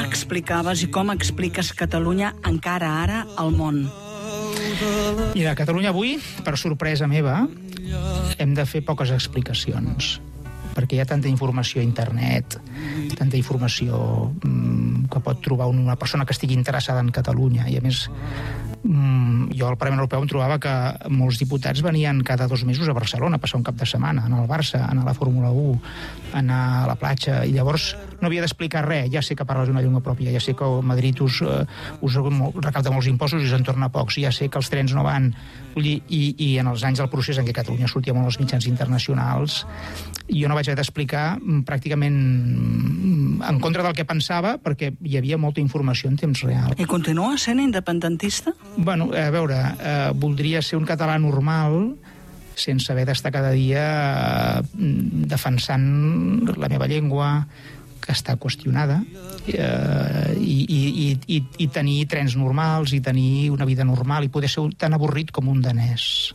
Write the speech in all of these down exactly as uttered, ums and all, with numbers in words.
explicaves i com expliques Catalunya encara ara al món? Mira, a Catalunya avui, per sorpresa meva, hem de fer poques explicacions, perquè hi ha tanta informació a internet, tanta informació mm, que pot trobar una persona que estigui interessada en Catalunya, i a més mm, jo al Parlament Europeu em trobava que molts diputats venien cada dos mesos a Barcelona a passar un cap de setmana, anar al Barça, anar a la Fórmula u, anar a la platja, i llavors no havia d'explicar res. Ja sé que parles una llengua pròpia, ja sé que a Madrid us, uh, us recapta molts impostos i us en torna pocs, ja sé que els trens no van. I, i en els anys del procés en què Catalunya sortia molt als mitjans internacionals, jo no vaig haver d'explicar pràcticament en contra del que pensava, perquè hi havia molta informació en temps real. I continua sent independentista? Bueno, a veure, eh, voldria ser un català normal sense haver d'estar cada dia eh, defensant la meva llengua, que està qüestionada, eh, i, i, i, i tenir trens normals, i tenir una vida normal, i poder ser tan avorrit com un danès.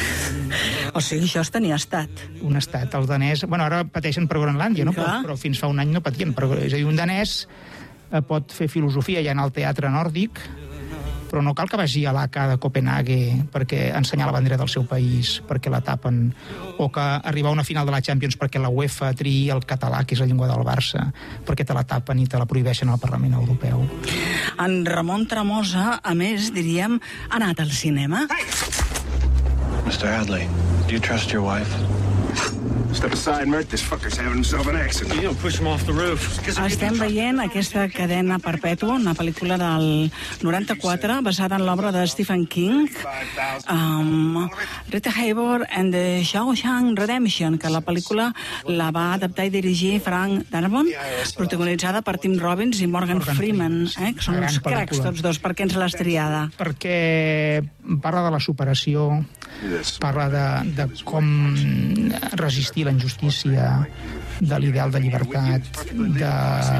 O sigui, això és tenir estat. Un estat. Els danès, bueno, ara pateixen per Groenlàndia, no? Però, però fins fa un any no patien. Però, és a dir, un danès eh, pot fer filosofia ja en el teatre nòrdic, però no cal que vagi a l'A C A de Copenhague perquè ensenyar la bandera del seu país, perquè la tapen, o que arribar a una final de la Champions perquè la UEFA triï el català, que és la llengua del Barça, perquè te la tapen i te la prohibeixen al Parlament Europeu. En Ramon Tremosa, a més, diríem, ha anat al cinema. Hey! mister Hadley, do you trust your wife? Step aside, Mert. This fucker's having himself an accident. You don't push him off the roof. Estem veient aquesta cadena perpètua, una pel·lícula del noranta-quatre, basada en l'obra de Stephen King, um, Rita Hayworth and the Shawshank Redemption, que la pel·lícula la va adaptar i dirigir Frank Darabont, protagonitzada per Tim Robbins i Morgan, Morgan Freeman, eh, que són uns cracs tots dos. Per què ens l'has triada? Perquè parla de la superació, parla de, de com resistir la injustícia, de l'ideal de llibertat, de...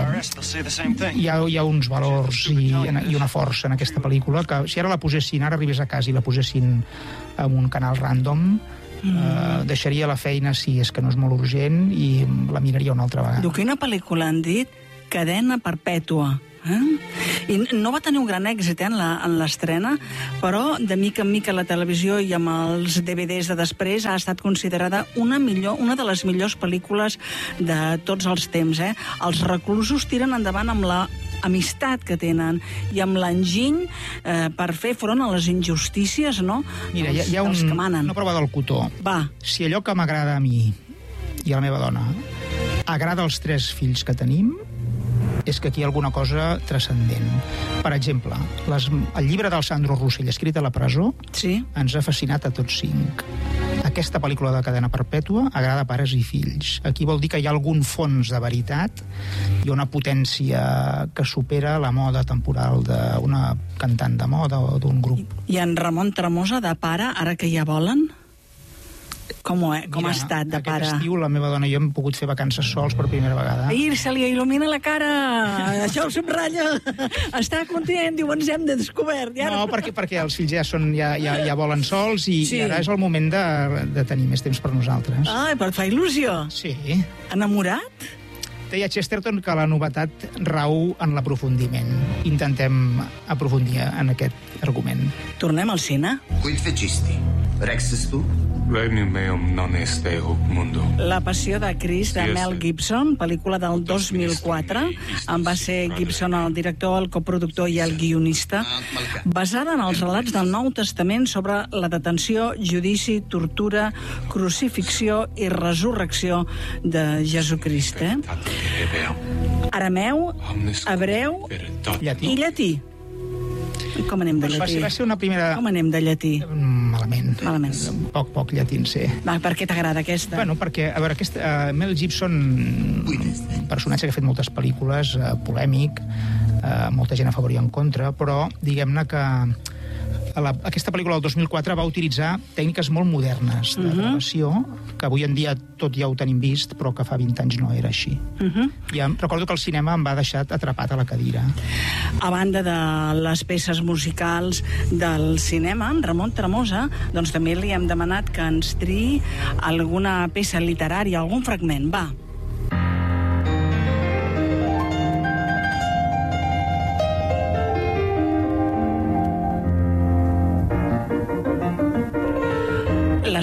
Hi ha, hi ha uns valors i, i una força en aquesta pel·lícula que si ara la posessin, ara arribés a casa i la posessin en un canal random, mm. eh, deixaria la feina si és que no és molt urgent i la miraria una altra vegada. Diu, quina pel·lícula han dit? Cadena perpètua. Eh? I no va tenir un gran èxit eh, en l'estrena, però de mica en mica la televisió i amb els D V Ds de després ha estat considerada una, millor, una de les millors pel·lícules de tots els temps. Eh? Els reclusos tiren endavant amb la amistat que tenen i amb l'enginy eh, per fer front a les injustícies, no? Mira, hi ha, hi ha un, una prova del cotó. Va. Si allò que m'agrada a mi i a la meva dona agrada als tres fills que tenim, és que aquí hi ha alguna cosa transcendent. Per exemple, les, el llibre del Sandro Rossell, escrit a la presó, sí, ens ha fascinat a tots cinc. Aquesta pel·lícula de Cadena Perpètua agrada a pares i fills. Aquí vol dir que hi ha algun fons de veritat i una potència que supera la moda temporal d'una cantant de moda o d'un grup. I en Ramon Tremosa, de pare, ara que ja volen? Com, ho, com Mira, ha estat de pare? Aquest estiu la meva dona i jo hem pogut fer vacances sols per primera vegada. Ahir se li il·lumina la cara, això ho subratlla, està content, diu, ens hem de descobert. I ara... No, perquè, perquè els fills ja, són, ja, ja, ja volen sols i, sí. i ara és el moment de, de tenir més temps per nosaltres. Ah, però et fa il·lusió. Sí. Enamorat? Deia Chesterton que la novetat rau en l'aprofundiment. Intentem aprofundir en aquest argument. Tornem al cine? Quid fecisti? Rexes tu? Regnum meum non est hoc mundo. La passió de Crist, de Mel Gibson, pel·lícula del dos mil quatre. En va ser Gibson el director, el coproductor i el guionista. Basada en els relats del Nou Testament sobre la detenció, judici, tortura, crucifixió i resurrecció de Jesucrist. Eh? Arameu, hebreu llatí. i llatí. Com anem de llatí? Va ser, va ser una primera... Com anem de llatí? Malament. Malament. Poc, poc llatí en sé. Va, per què t'agrada aquesta? Bueno, perquè, a veure, aquesta, uh, Mel Gibson, un personatge que ha fet moltes pel·lícules, uh, polèmic, uh, molta gent a favor i en contra, però diguem-ne que la, aquesta pel·lícula del dos mil quatre va utilitzar tècniques molt modernes de uh-huh. gravació, que avui en dia tot ja ho tenim vist, però que fa vint anys no era així. Uh-huh. Ja recordo que el cinema em va deixar atrapat a la cadira. A banda de les peces musicals del cinema, en Ramon Tremosa, doncs també li hem demanat que ens triï alguna peça literària, algun fragment. Va.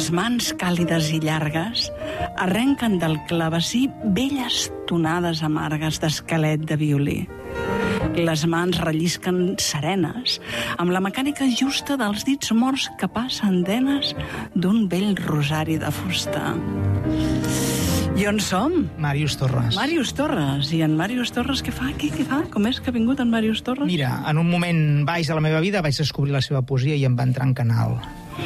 Les mans càlides i llargues arrenquen del clavecí velles tonades amargues d'esquelet de violí. Les mans rellisquen serenes, amb la mecànica justa dels dits morts que passen denes d'un vell rosari de fusta. I on som? Màrius Torres. Màrius Torres. I en Màrius Torres què fa? Què, què fa? Com és que ha vingut en Màrius Torres? Mira, en un moment baix de la meva vida vaig descobrir la seva poesia i em va entrar en canal.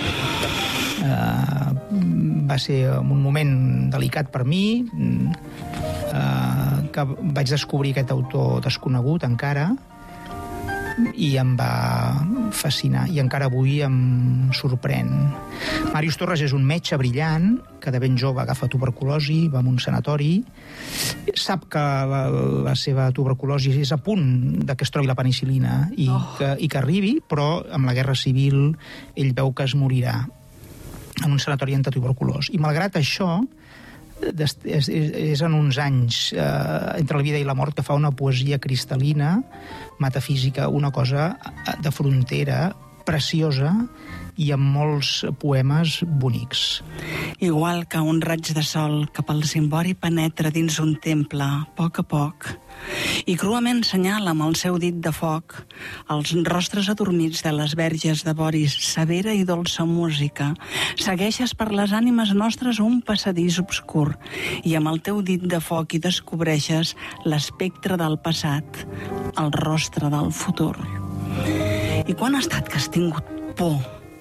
Uh, va ser un moment delicat per mi, uh, que vaig descobrir aquest autor desconegut encara, i em va fascinar, i encara avui em sorprèn. Màrius Torres és un metge brillant que de ben jove agafa tuberculosi, va a un sanatori, sap que la, la seva tuberculosi és a punt de que es trobi la penicil·lina i, oh. que, i que arribi, però amb la guerra civil ell veu que es morirà en un sanatori antituberculós. I malgrat això, és, és, és en uns anys eh, entre la vida i la mort que fa una poesia cristal·lina, metafísica, una cosa de frontera, preciosa i amb molts poemes bonics. Igual que un raig de sol cap al cimbori penetra dins un temple, a poc a poc, i cruament senyala amb el seu dit de foc els rostres adormits de les verges de voris, severa i dolça música. Segueixes per les ànimes nostres un passadís obscur i amb el teu dit de foc hi descobreixes l'espectre del passat, el rostre del futur. I quan ha estat que has tingut por?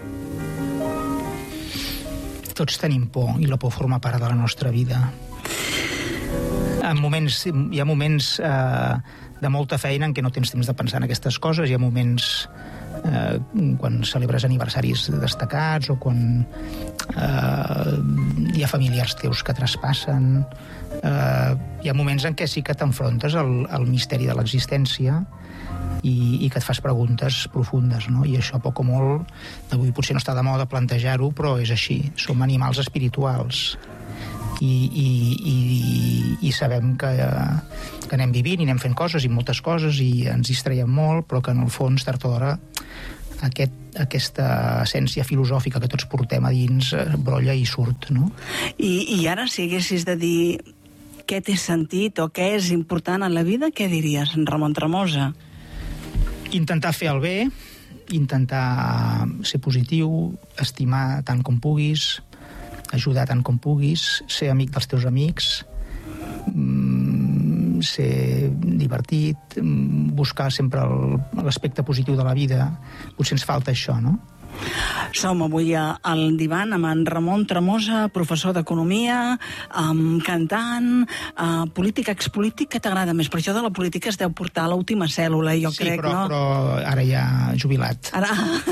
Tots tenim por, i la por forma part de la nostra vida. En moments, hi ha moments eh, de molta feina en què no tens temps de pensar en aquestes coses, hi ha moments eh, quan celebres aniversaris destacats o quan eh, hi ha familiars teus que traspassen. Eh, hi ha moments en què sí que t'enfrontes al, al misteri de l'existència i, i que et fas preguntes profundes, no? I això, poc o molt, avui potser no està de moda plantejar-ho, però és així. Som animals espirituals i, i, i, i sabem que, que anem vivint i anem fent coses i moltes coses i ens distraiem molt, però que en el fons, tard o d'hora, aquest, aquesta essència filosòfica que tots portem a dins brolla i surt, no? I, i ara, si haguessis de dir què té sentit o què és important en la vida, què diries, Ramon Tremosa? Intentar fer el bé, intentar ser positiu, estimar tant com puguis, ajudar tant com puguis, ser amic dels teus amics, ser divertit, buscar sempre l'aspecte positiu de la vida. Potser ens falta això, no? Som avui al divan amb en Ramon Tremosa, professor d'Economia, um, cantant, uh, polític, expolític. Què t'agrada més? Per això de la política es deu portar a l'última cèl·lula, jo sí, crec, però, no? Sí, però ara ja jubilat. Ara...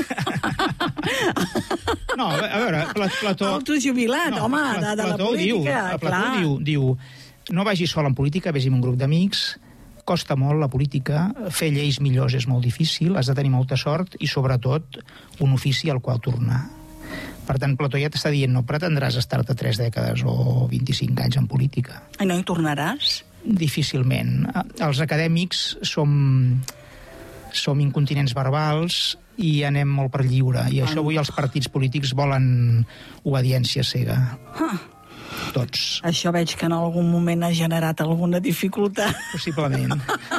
No, a veure, Plató... Autojubilat, no, home, de, de la política, diu, clar. Plató diu, diu, no vagis sol en política, vés amb un grup d'amics, costa molt la política, fer lleis millors és molt difícil, has de tenir molta sort i, sobretot, un ofici al qual tornar. Per tant, Plató ja t'està dient, no pretendràs estar-te tres dècades o vint-i-cinc anys en política. I no hi tornaràs? Difícilment. Els acadèmics som, som incontinents verbals i anem molt per lliure, i això avui els partits polítics volen obediència cega. Ah. Tots. Això veig que en algun moment ha generat alguna dificultat. Possiblement.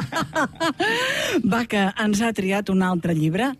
Va, que ens ha triat un altre llibre.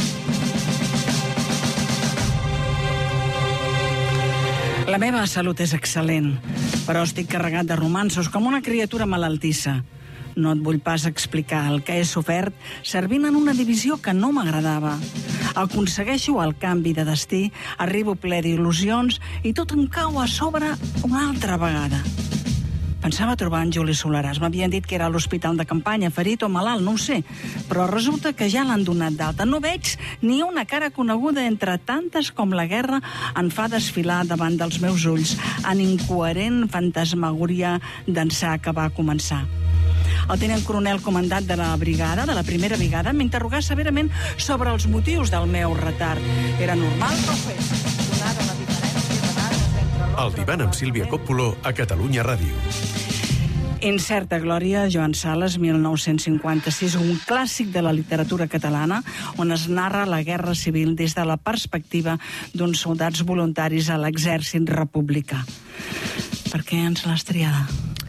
La meva salut és excel·lent, però estic carregat de romanços com una criatura malaltissa. No et vull pas explicar el que he sofert servint en una divisió que no m'agradava. Aconsegueixo el canvi de destí, arribo ple d'il·lusions i tot em cau a sobre una altra vegada. Pensava trobar en Juli Soleràs. M'havien dit que era a l'hospital de campanya, ferit o malalt, no ho sé. Però resulta que ja l'han donat d'alta. No veig ni una cara coneguda entre tantes com la guerra en fa desfilar davant dels meus ulls, en incoherent fantasmagoria d'ençà que va començar. El tenent coronel comandant de la brigada, de la primera brigada, m'interrogà severament sobre els motius del meu retard. Era normal que ho fes, donada la diferència de dades entre... El divan amb Sílvia Coppola a Catalunya Ràdio. Incerta glòria, Joan Sales, mil nou-cents cinquanta-sis, un clàssic de la literatura catalana, on es narra la guerra civil des de la perspectiva d'uns soldats voluntaris a l'exèrcit republicà. Per què ens l'has triada?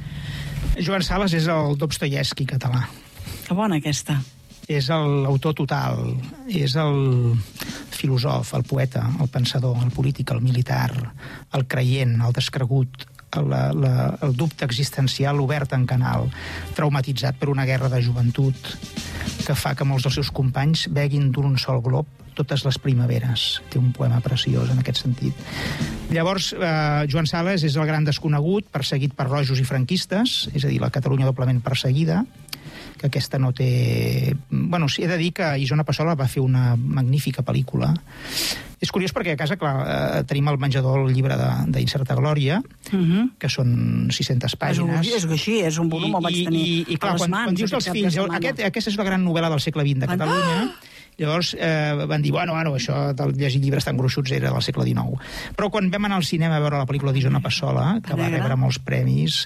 Joan Sales és el Dostoievski català. Que bona aquesta. És l'autor total, és el filòsof, el poeta, el pensador, el polític, el militar, el creient, el descregut, La, la, el dubte existencial obert en canal, traumatitzat per una guerra de joventut que fa que molts dels seus companys beguin d'un sol glob totes les primaveres. Té un poema preciós en aquest sentit. Llavors, eh, Joan Sales és el gran desconegut, perseguit per rojos i franquistes, és a dir, la Catalunya doblement perseguida, que aquesta no té... Bueno, sí, he de dir que Isona Passola va fer una magnífica pel·lícula. És curiós perquè a casa, clar, eh, tenim al menjador el llibre d'Incerta Glòria, uh-huh. que són sis-centes pàgines. És, és així, és un volum, el vaig tenir i, i, i, clar, a les quan, mans. Quan dius dels fills, aquest, aquesta és la gran novel·la del segle vint de Catalunya, ah! Llavors eh, van dir, bueno, bueno, això de llegir llibres tan gruixuts era del segle dinou. Però quan vam anar al cinema a veure la pel·lícula d'Isona Passola, que va rebre molts premis,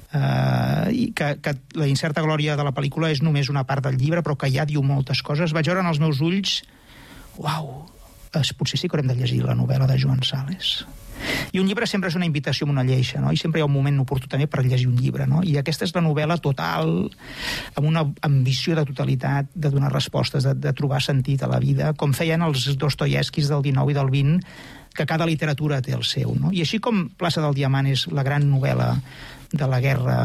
eh, i que, que la incerta glòria de la pel·lícula és només una part del llibre, però que ja diu moltes coses, vaig veure en els meus ulls, uau, potser sí que haurem de llegir la novel·la de Joan Sales. I un llibre sempre és una invitació amb una lleixa, no? I sempre hi ha un moment oportú també per llegir un llibre, no? I aquesta és la novel·la total, amb una ambició de totalitat, de donar respostes, de, de trobar sentit a la vida, com feien els Dostoievskis del dinou i del vint, que cada literatura té el seu, no? I així com Plaça del Diamant és la gran novel·la de la guerra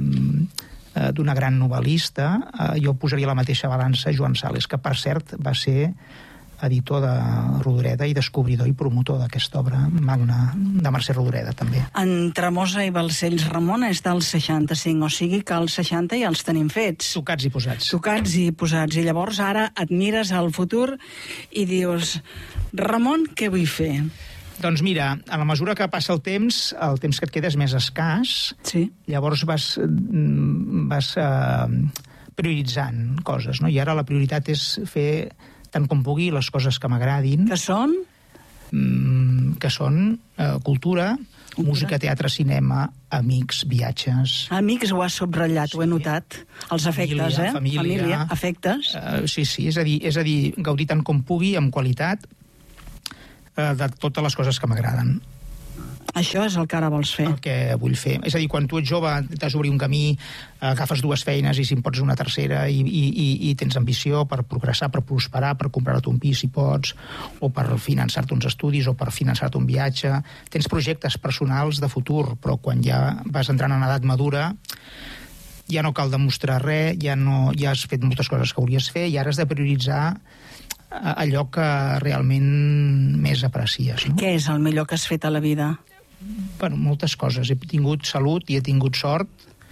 eh, d'una gran novel·lista, eh, jo posaria la mateixa balança Joan Sales, que per cert va ser editor de Rodoreda i descobridor i promotor d'aquesta obra magna de Mercè Rodoreda, també. En Tremosa i Balcells, Ramon, és del seixanta-cinc, o sigui que els seixanta ja els tenim fets. Tocats i posats. Tocats i posats. I llavors ara et mires al futur i dius, Ramon, què vull fer? Doncs mira, a la mesura que passa el temps, el temps que et queda és més escàs, sí. Llavors vas, vas uh, prioritzant coses, no? I ara la prioritat és fer tant com pugui les coses que m'agradin. Que són? Mm, que són eh, cultura, cultura, música, teatre, cinema, amics, viatges... Amics ho has subratllat, sí. Ho he notat. Els afectes, família, eh? Família, família afectes. Uh, sí, sí, és a dir, és a dir, gaudir tant com pugui, amb qualitat, uh, de totes les coses que m'agraden. Això és el que ara vols fer. El que vull fer. És a dir, quan tu ets jove, t'has d'obrir un camí, agafes dues feines i si en pots una tercera i, i, i tens ambició per progressar, per prosperar, per comprar-te un pis si pots, o per finançar-te uns estudis, o per finançar-te un viatge. Tens projectes personals de futur, però quan ja vas entrant en edat madura ja no cal demostrar res, ja, no, ja has fet moltes coses que hauries fer i ara has de prioritzar allò que realment més aprecies. No? Què és el millor que has fet a la vida? Bueno, moltes coses. He tingut salut i he tingut sort.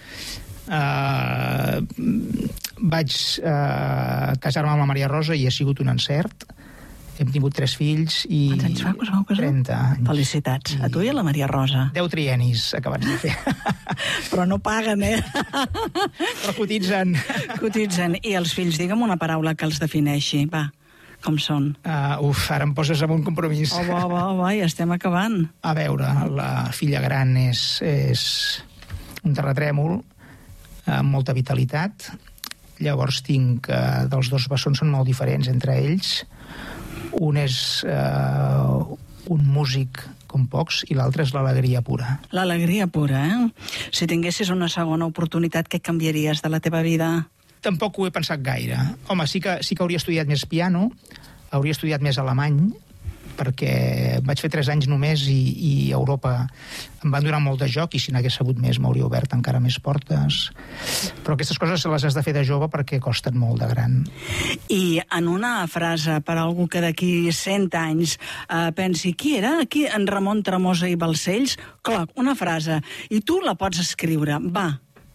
Uh, vaig uh, casar-me amb la Maria Rosa i ha sigut un encert. Hem tingut tres fills i... Quants anys fa que us vau casar? trenta anys. Felicitats. I... A tu i a la Maria Rosa. deu triennis acabats de fer. Però no paguen, eh? Però cotitzen. Cotitzen. I els fills, digue'm una paraula que els defineixi. Va. Com són? Uh, uf, ara em poses amb un compromís. Oh, va, va, va, ja estem acabant. A veure, la filla gran és, és un terratrèmol amb molta vitalitat. Llavors tinc, uh, dels dos bessons són molt diferents entre ells. Un és uh, un músic com pocs i l'altre és l'alegria pura. L'alegria pura, eh? Si tinguessis una segona oportunitat, què canviaries de la teva vida? Tampoc ho he pensat gaire. Home, sí que, sí que hauria estudiat més piano, hauria estudiat més alemany, perquè vaig fer tres anys només i, i a Europa em van donar molt de joc i si n'hagués sabut més m'hauria obert encara més portes. Però aquestes coses les has de fer de jove perquè costen molt de gran. I en una frase per a algú que d'aquí cent anys eh, pensi, qui era? Aquí en Ramon Tremosa i Balcells? Clar, una frase. I tu la pots escriure. Va.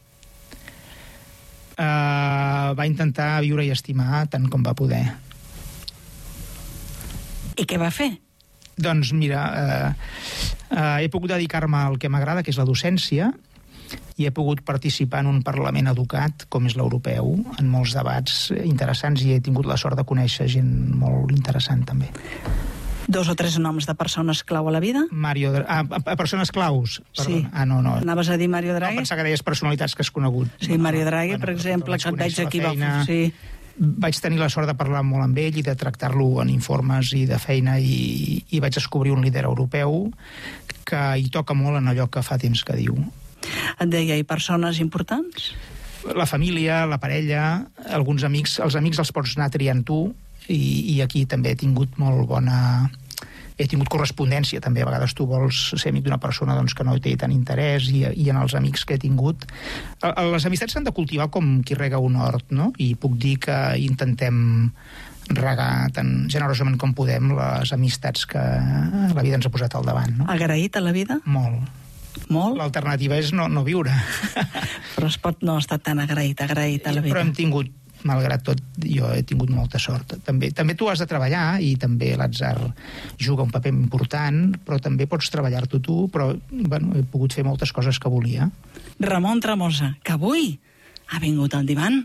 Uh, va intentar viure i estimar tant com va poder. I què va fer? Doncs mira, uh, uh, he pogut dedicar-me al que m'agrada, que és la docència, i he pogut participar en un Parlament educat, com és l'europeu, en molts debats interessants, i he tingut la sort de conèixer gent molt interessant, també. Dos o tres noms de persones clau a la vida. Mario... Ah, a persones claus. Sí. Ah, no, no. Anaves a dir Mario Draghi? No, pensava que deies personalitats que has conegut. Sí, Mario Draghi, Bueno, per exemple, que et veig aquí... Va... Sí. Vaig tenir la sort de parlar molt amb ell i de tractar-lo en informes i de feina i, i vaig descobrir un líder europeu que hi toca molt en allò que fa temps que diu. Et deia, i persones importants? La família, la parella, alguns amics, els amics els pots anar triant tu i, i aquí també he tingut molt bona... He tingut correspondència, també. A vegades tu vols ser amic d'una persona doncs, que no té tant interès i, i en els amics que he tingut. Les amistats s'han de cultivar com qui rega un hort, no? I puc dir que intentem regar tan generosament com podem les amistats que la vida ens ha posat al davant. No? Agraït a la vida? Molt. Molt? L'alternativa és no, no viure. Però es pot no estar tan agraït, agraït a la vida. Però hem tingut, malgrat tot, jo he tingut molta sort. També, també tu has de treballar i també l'atzar juga un paper important, però també pots treballar-t'ho tu, però bueno, he pogut fer moltes coses que volia. Ramon Tremosa, que avui ha vingut al divan.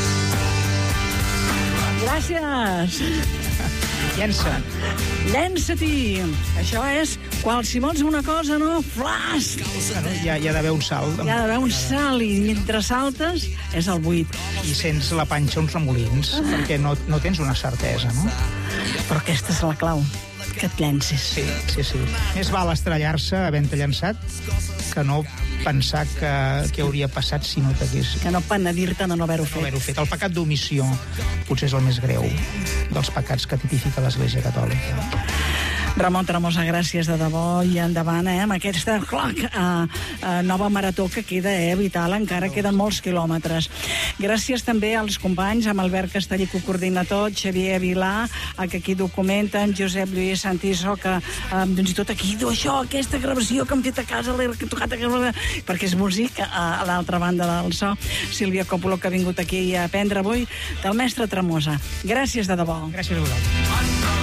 Gràcies! Llença! Llença-t'hi! Això és, quan si vols una cosa, no? Flash! Bueno, hi, ha, hi ha d'haver un salt. Hi ha d'haver un salt i mentre saltes és el buit. I sents la panxa uns remolins, perquè no, no tens una certesa, no? Però aquesta és la clau, que et llencis. Sí, sí, sí. Més val estrellar-se havent-te llançat que no pensar que, que hauria passat si no t'hagués... Que no penedir-te de no haver-ho fet. No haver-ho fet. El pecat d'omissió potser és el més greu dels pecats que tipifica l'Església Catòlica. Ramon Tremosa, gràcies de debò i endavant, eh, amb aquesta cloc, eh, eh, nova marató que queda, eh, vital, encara queden molts quilòmetres. Gràcies també als companys, amb Albert Castellí, que ho coordina tot, Xavier Vilà, que aquí documenten, Josep Lluís Santiso, que eh, doncs i tot aquí, això, aquesta gravació que hem fet a casa, l'he tocat a casa, perquè és músic, a, a l'altra banda del so, Sílvia Coppola, que ha vingut aquí a aprendre avui, del mestre Tremosa. Gràcies de debò. Gràcies a vosaltres.